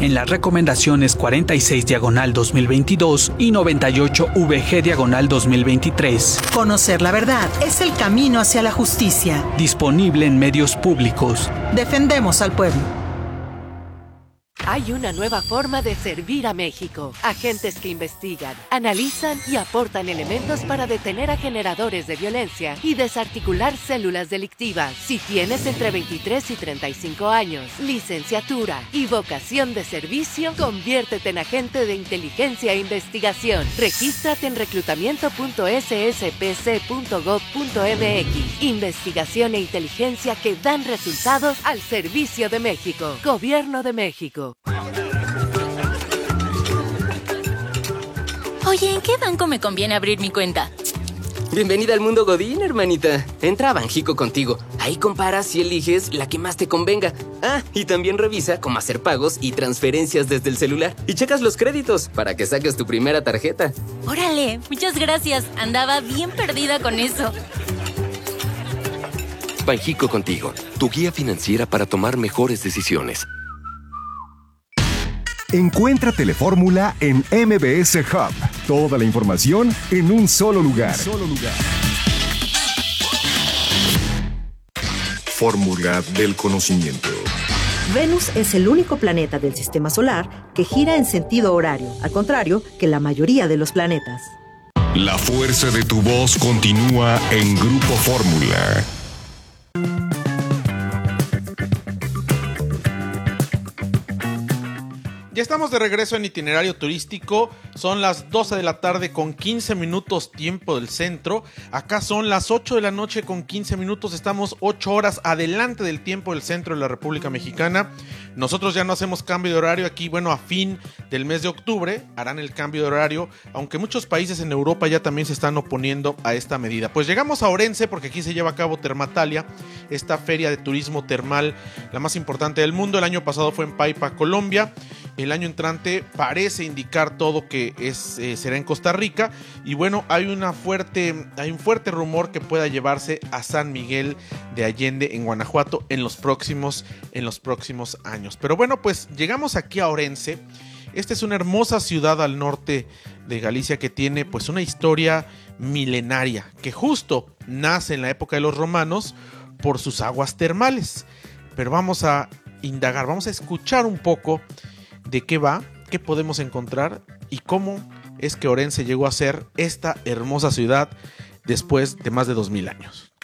en las recomendaciones 46/2022 y 98/VG/2023. Conocer la verdad es el camino hacia la justicia. Disponible en medios públicos. Defendemos al pueblo. Hay una nueva forma de servir a México. Agentes que investigan, analizan y aportan elementos para detener a generadores de violencia y desarticular células delictivas. Si tienes entre 23 y 35 años, licenciatura y vocación de servicio, conviértete en agente de inteligencia e investigación. Regístrate en reclutamiento.sspc.gov.mx. Investigación e inteligencia que dan resultados al servicio de México. Gobierno de México. Oye, ¿en qué banco me conviene abrir mi cuenta? Bienvenida al mundo Godín, hermanita. Entra a Banjico contigo. Ahí comparas y eliges la que más te convenga. Ah, y también revisa cómo hacer pagos y transferencias desde el celular. Y checas los créditos para que saques tu primera tarjeta. ¡Órale! Muchas gracias. Andaba bien perdida con eso. Banjico contigo, tu guía financiera para tomar mejores decisiones. Encuentra Telefórmula en MBS Hub. Toda la información en un solo lugar. Fórmula del conocimiento. Venus es el único planeta del sistema solar que gira en sentido horario, al contrario que la mayoría de los planetas. La fuerza de tu voz continúa en Grupo Fórmula. Ya estamos de regreso en Itinerario Turístico. Son las 12 de la tarde con 15 minutos tiempo del centro. Acá son las 8 de la noche con 15 minutos. Estamos 8 horas adelante del tiempo del centro de la República Mexicana. Nosotros ya no hacemos cambio de horario aquí. Bueno, a fin del mes de octubre harán el cambio de horario, aunque muchos países en Europa ya también se están oponiendo a esta medida. Pues llegamos a Orense porque aquí se lleva a cabo Termatalia, esta feria de turismo termal, la más importante del mundo. El año pasado fue en Paipa, Colombia. El año entrante parece indicar todo que será en Costa Rica. Y bueno, hay un fuerte rumor que pueda llevarse a San Miguel de Allende en Guanajuato en los próximos años. Pero bueno, pues llegamos aquí a Orense. Esta es una hermosa ciudad al norte de Galicia que tiene pues una historia milenaria que justo nace en la época de los romanos por sus aguas termales. Pero vamos a indagar, vamos a escuchar un poco de qué va, qué podemos encontrar y cómo es que Orense llegó a ser esta hermosa ciudad después de más de 2000 años.